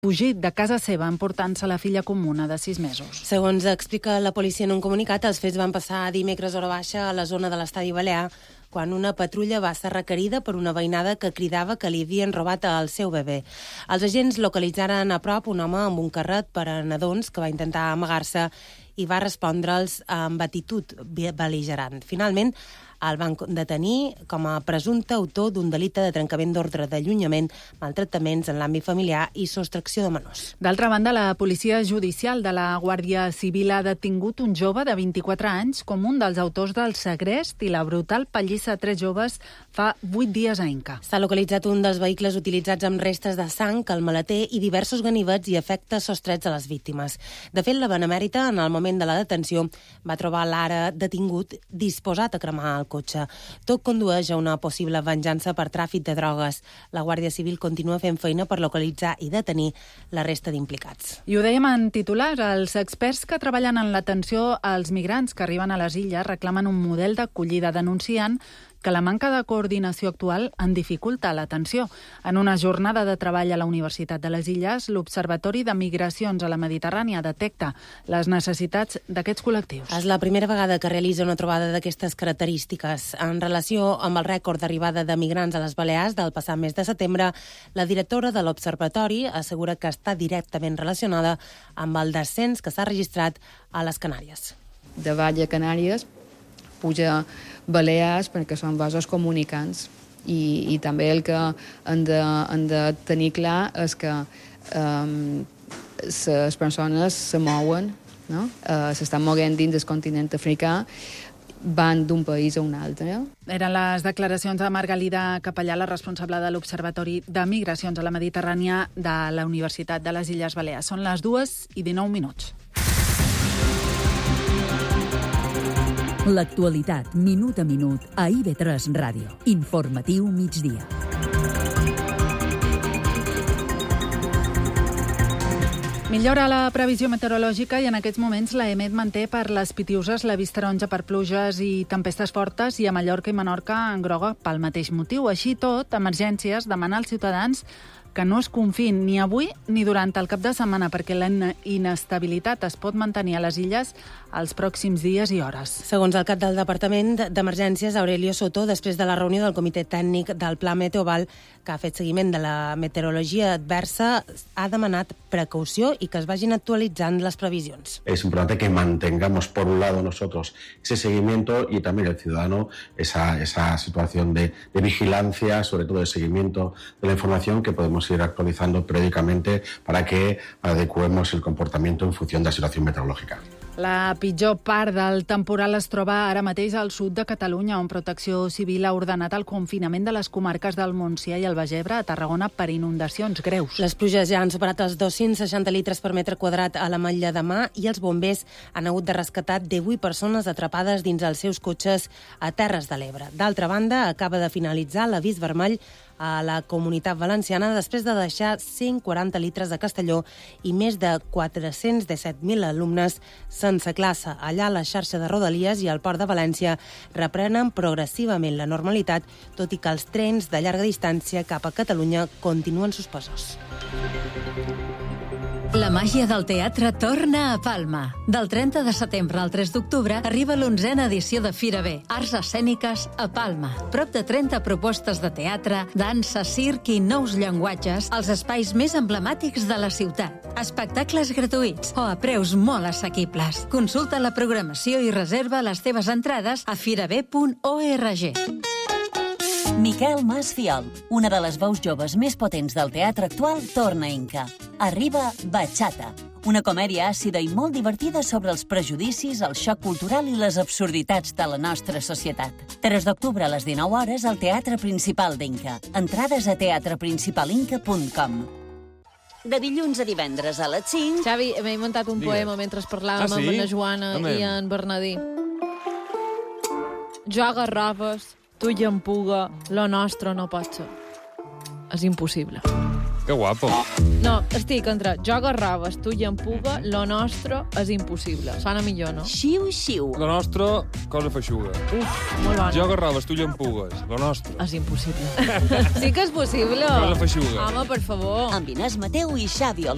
fugit de casa seva emportant-se la filla comuna de 6 mesos. Segons explica la policia en un comunicat, els fets van passar dimecres hora baixa a la zona de l'Estadi Balear, quan una patrulla va ser requerida per una veïnada que cridava que li havien robat el seu bebè. Els agents localitzaren a prop un home amb un carret per a nadons que va intentar amagar-se i va respondre'ls amb actitud bel·ligerant. Finalment, el van detenir com a presumpte autor d'un delicte de trencament d'ordre d'allunyament, maltractaments en l'àmbit familiar i sostracció de menors. D'altra banda, la policia judicial de la Guàrdia Civil ha detingut un jove de 24 anys com un dels autors del segrest i la brutal pallissa a 3 joves fa 8 dies a Inca. S'ha localitzat un dels vehicles utilitzats amb restes de sang, el maleter i diversos ganivets i efectes sostrets a les víctimes. De fet, la Benemèrita, en el moment de la detenció, va trobar l'ara detingut disposat a cremar el cotxe. Tot condueix a una possible venjança per tràfic de drogues. La Guàrdia Civil continua fent feina per localitzar i detenir la resta d'implicats. I ho dèiem en titular, els experts que treballen en l'atenció als migrants que arriben a les illes reclamen un model d'acollida, denunciant que la manca de coordinació actual en dificulta l'atenció. En una jornada de treball a la Universitat de les Illes, l'Observatori de Migracions a la Mediterrània detecta les necessitats d'aquests col·lectius. És la primera vegada que realitza una trobada d'aquestes característiques. En relació amb el rècord d'arribada de migrants a les Balears del passat mes de setembre, la directora de l'Observatori assegura que està directament relacionada amb el descens que s'ha registrat a les Canàries. De Vall a Canàries puja Balears perquè són vasos comunicants i també el que han de tenir clar és que les persones se mouen, no? S'estan movent dins del continent africà, van d'un país a un altre. Eren les declaracions de Margalida Capellà, la responsable de l'Observatori de Migracions a la Mediterrània de la Universitat de les Illes Balears. Són les 2:19. L'actualitat, minut a minut, a IB3 Ràdio. Informatiu migdia. Millora la previsió meteorològica i en aquests moments l'EMET manté per les Pitiuses l'avís taronja per pluges i tempestes fortes i a Mallorca i Menorca en groga pel mateix motiu. Així tot, Emergències demana als ciutadans que no es confiïn ni avui ni durant el cap de setmana perquè la inestabilitat es pot mantenir a les illes els pròxims dies i hores. Segons el cap del Departament d'Emergències, Aurelio Soto, després de la reunió del Comitè Tècnic del Pla Meteoval, que ha fet seguiment de la meteorologia adversa, ha demanat precaució y que es vayan actualizando las previsiones. Es importante que mantengamos, por un lado, nosotros ese seguimiento y también el ciudadano esa situación de vigilancia, sobre todo de seguimiento de la información que podemos ir actualizando periódicamente para que adecuemos el comportamiento en función de la situación meteorológica. La pitjor part del temporal es troba ara mateix al sud de Catalunya, on Protecció Civil ha ordenat el confinament de les comarques del Montsià i el Baix Ebre a Tarragona per inundacions greus. Les pluges ja han superat els 260 litres per metre quadrat a la Motlla de Mar i els bombers han hagut de rescatar 18 persones atrapades dins els seus cotxes a Terres de l'Ebre. D'altra banda, acaba de finalitzar l'avís vermell a la Comunitat Valenciana després de deixar 140 litres a Castelló i més de 417.000 alumnes sense classe. Allà la xarxa de Rodalies i el Port de València reprenen progressivament la normalitat, tot i que els trens de llarga distància cap a Catalunya continuen suspesos. La màgia del teatre torna a Palma. Del 30 de setembre al 3 d'octubre arriba l'11a edició de Fira B, Arts Escèniques a Palma. Prop de 30 propostes de teatre, dansa, circ i nous llenguatges als espais més emblemàtics de la ciutat. Espectacles gratuïts o a preus molt assequibles. Consulta la programació i reserva les teves entrades a firab.org. Miquel Mas Fiol, una de les veus joves més potents del teatre actual, torna a Inca. Arriba Bachata, una comèdia àcida i molt divertida sobre els prejudicis, el xoc cultural i les absurditats de la nostra societat. 3 d'octubre a les 19 hores al Teatre Principal d'Inca. Entrades a teatreprincipalinca.com. De dilluns a divendres a les 5... Xavi, m'he muntat un poema mentre parlàvem amb la Joana i en Bernadí. Jo agarraves, tu i en puga, lo nostre no pot ser. És impossible. Que guapo. No, estic entre jo agarraves, tu i en puga, lo nostre és impossible. Sona millor, no? Xiu, xiu. Lo nostre, cosa feixuga. Uf, molt bona. Jo agarraves, tu i en pugues. Lo nostre. És impossible. Sí que és possible. Cosa feixuga. Home, per favor. Amb Inés Mateu i Xavi Oliver.